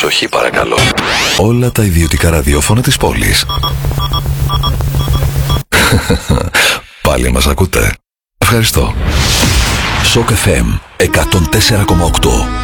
Προσοχή παρακαλώ. Όλα τα ιδιωτικά ραδιόφωνα της πόλης. Πάλι μας ακούτε? Ευχαριστώ. Shock FM 104,8.